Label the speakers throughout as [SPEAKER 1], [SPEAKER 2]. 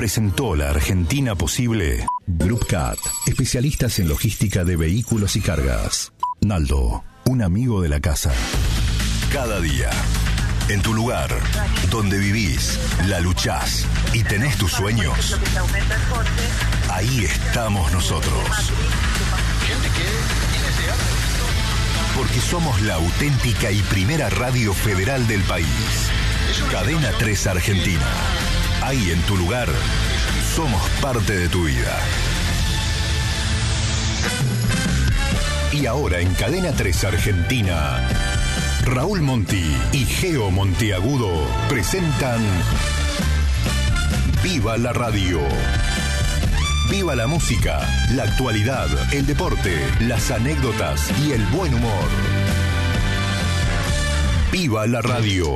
[SPEAKER 1] presentó la Argentina posible. Group Cat, especialistas en logística de vehículos y cargas. Naldo, un amigo de la casa. Cada día, en tu lugar, donde vivís, la luchás y tenés tus sueños, ahí estamos nosotros. Porque somos la auténtica y primera radio federal del país. Cadena 3 Argentina. Ahí en tu lugar, somos parte de tu vida. Y ahora en Cadena 3 Argentina, Raúl Monti y Geo Monteagudo presentan Viva la Radio. Viva la música, la actualidad, el deporte, las anécdotas y el buen humor. Viva la radio.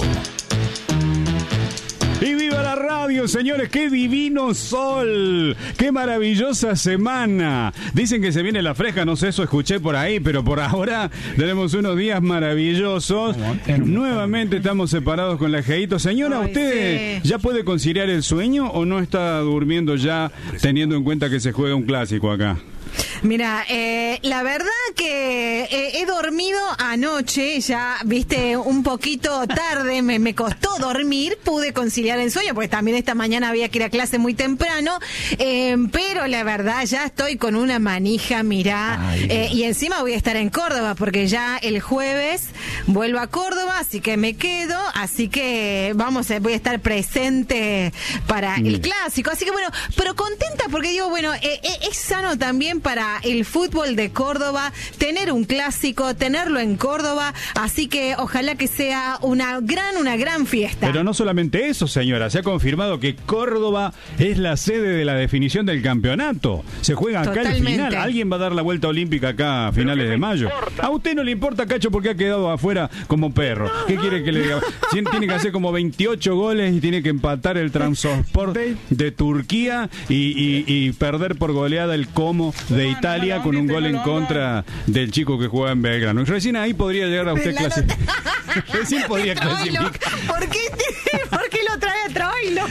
[SPEAKER 2] Y viva la radio, señores, qué divino sol, qué maravillosa semana. Dicen que se viene la fresca, no sé, eso escuché por ahí, pero por ahora tenemos unos días maravillosos. Nuevamente estamos separados con la Geito. Señora, ¿usted ya puede conciliar el sueño o no está durmiendo ya, teniendo en cuenta que se juega un clásico acá?
[SPEAKER 3] Mira, la verdad que he dormido anoche, ya, viste, un poquito tarde, me costó dormir, pude conciliar el sueño, porque también esta mañana había que ir a clase muy temprano, pero la verdad ya estoy con una manija, mirá, y encima voy a estar en Córdoba, porque ya el jueves vuelvo a Córdoba, así que me quedo, así que voy a estar presente para el clásico, así que bueno, pero contenta porque digo, bueno, es sano también para el fútbol de Córdoba tener un clásico, tenerlo en Córdoba, así que ojalá que sea una gran fiesta.
[SPEAKER 2] Pero no solamente eso, señora, se ha confirmado que Córdoba es la sede de la definición del campeonato. Se juega acá el final. Alguien va a dar la vuelta olímpica acá a finales de mayo. A usted no le importa, Cacho, porque ha quedado afuera como perro. ¿Qué quiere que le diga? Tiene que hacer como 28 goles y tiene que empatar el Trabzonspor de Turquía y perder por goleada el Como de Italia con un gol en contra del chico que juega en Belgrano. Y recién ahí podría llegar a usted clasificar. Recién podría clasificar.
[SPEAKER 3] ¿Por qué lo trae a Troilo?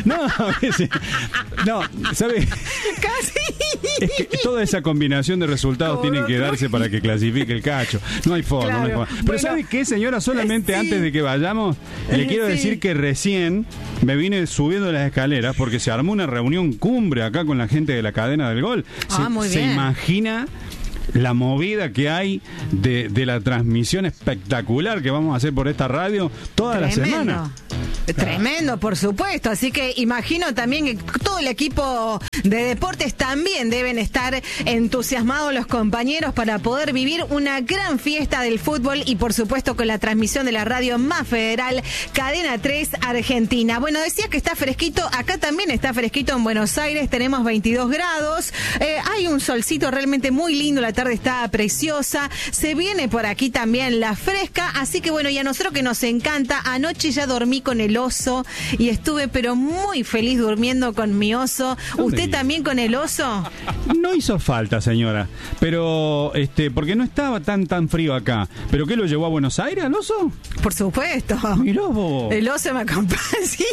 [SPEAKER 2] No, ¿sabe?
[SPEAKER 3] Casi.
[SPEAKER 2] Es que toda esa combinación de resultados tienen que darse para que clasifique el Cacho. No hay forma,
[SPEAKER 3] claro.
[SPEAKER 2] No hay forma. Pero ¿sabe qué, señora? Solamente antes de que vayamos, le quiero decir que recién me vine subiendo las escaleras porque se armó una reunión cumbre acá con la gente de la cadena del gol.
[SPEAKER 3] Muy bien.
[SPEAKER 2] ¿Se imagina la movida que hay de la transmisión espectacular que vamos a hacer por esta radio toda la semana?
[SPEAKER 3] Tremendo, por supuesto. Así que imagino también que todo el equipo de deportes también deben estar entusiasmados los compañeros para poder vivir una gran fiesta del fútbol y por supuesto con la transmisión de la radio más federal, Cadena 3 Argentina. Bueno, decía que está fresquito, acá también está fresquito en Buenos Aires, tenemos 22 grados, hay un solcito realmente muy lindo, la tarde está preciosa, se viene por aquí también la fresca, así que bueno, y a nosotros que nos encanta, anoche ya dormí con el oso y estuve pero muy feliz durmiendo con mi oso. ¿Usted también con el oso?
[SPEAKER 2] No hizo falta, señora, pero porque no estaba tan frío acá. ¿Pero qué lo llevó a Buenos Aires al oso?
[SPEAKER 3] Por supuesto.
[SPEAKER 2] Mirá vos.
[SPEAKER 3] El oso me acompaña. Sí.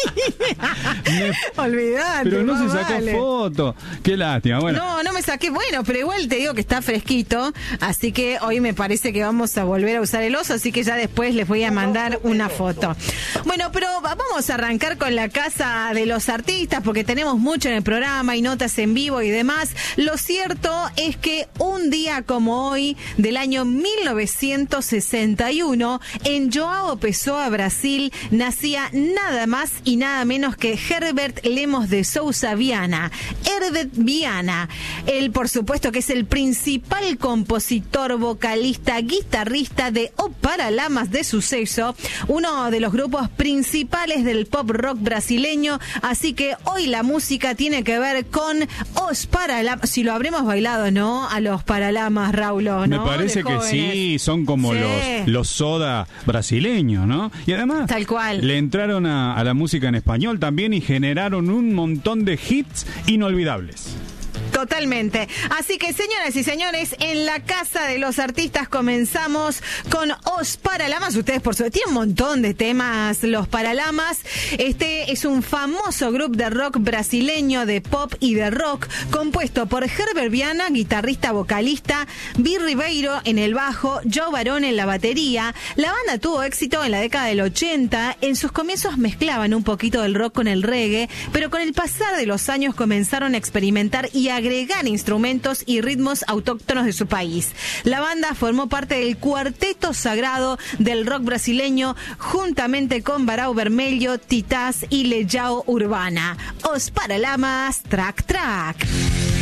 [SPEAKER 3] Olvidate.
[SPEAKER 2] Pero no se sacó foto. Qué lástima. Bueno.
[SPEAKER 3] No me saqué. Bueno, pero igual te digo que está fresquito, así que hoy me parece que vamos a volver a usar el oso, así que ya después les voy a mandar una foto. Bueno, pero vamos a arrancar con la casa de los artistas porque tenemos mucho en el programa y notas en vivo y demás. Lo cierto es que un día como hoy del año 1961 en João Pessoa, Brasil, nacía nada más y nada menos que Herbert Lemos de Souza Viana. Herbert Viana, él por supuesto que es el principal compositor, vocalista, guitarrista de O Paralamas de Suceso, uno de los grupos principales del pop rock brasileño, así que hoy la música tiene que ver con Os Paralamas, si lo habremos bailado, ¿no? A los Paralamas, Raúl, ¿no?
[SPEAKER 2] Me parece que sí, son como los Soda brasileños, ¿no? Y además
[SPEAKER 3] tal cual.
[SPEAKER 2] Le entraron a la música en español también y generaron un montón de hits inolvidables.
[SPEAKER 3] Totalmente. Así que, señoras y señores, en la Casa de los Artistas comenzamos con Os Paralamas. Ustedes, por suerte, tienen un montón de temas, los Paralamas. Este es un famoso grupo de rock brasileño, de pop y de rock, compuesto por Herbert Viana, guitarrista, vocalista, Bill Ribeiro en el bajo, Joe Barón en la batería. La banda tuvo éxito en la década del 80. En sus comienzos mezclaban un poquito del rock con el reggae, pero con el pasar de los años comenzaron a experimentar y agregar instrumentos y ritmos autóctonos de su país. La banda formó parte del cuarteto sagrado del rock brasileño, juntamente con Barão Vermelho, Titás y Legião Urbana. Os Paralamas, track.